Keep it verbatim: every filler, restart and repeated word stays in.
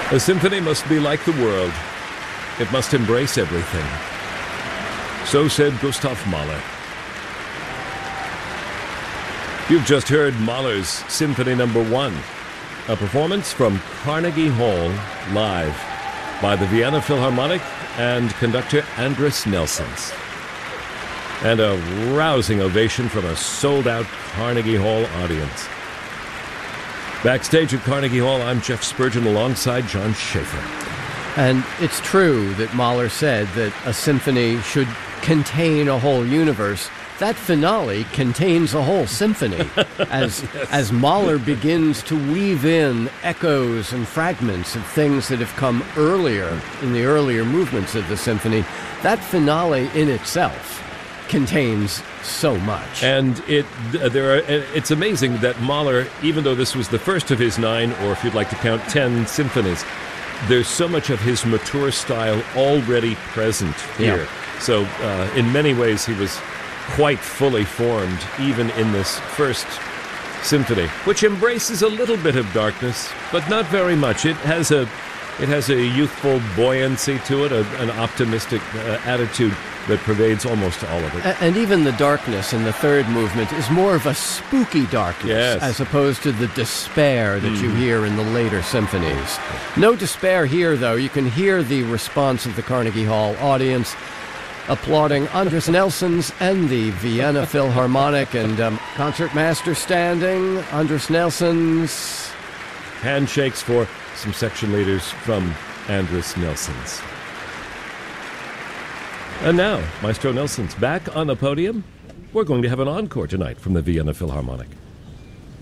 A symphony must be like the world. It must embrace everything. So said Gustav Mahler. You've just heard Mahler's Symphony Number One, a performance from Carnegie Hall live by the Vienna Philharmonic and conductor Andris Nelsons. And a rousing ovation from a sold-out Carnegie Hall audience. Backstage at Carnegie Hall, I'm Jeff Spurgeon alongside John Schaefer. And it's true that Mahler said that a symphony should contain a whole universe. That finale contains a whole symphony. As, yes. as Mahler begins to weave in echoes and fragments of things that have come earlier, in the earlier movements of the symphony, that finale in itself contains so much. And it there are it's amazing that Mahler, even though this was the first of his nine, or if you'd like to count ten symphonies, there's so much of his mature style already present here. Yeah. So uh, in many ways he was quite fully formed even in this first symphony, which embraces a little bit of darkness, but not very much. It has a it has a youthful buoyancy to it, a, an optimistic uh, attitude that pervades almost all of it. And even the darkness in the third movement is more of a spooky darkness, yes. as opposed to the despair that mm. you hear in the later symphonies. No despair here, though. You can hear the response of the Carnegie Hall audience applauding Andris Nelsons and the Vienna Philharmonic, and um, concertmaster standing, Andris Nelsons. Handshakes for some section leaders from Andris Nelsons. And now, Maestro Nelsons back on the podium. We're going to have an encore tonight from the Vienna Philharmonic.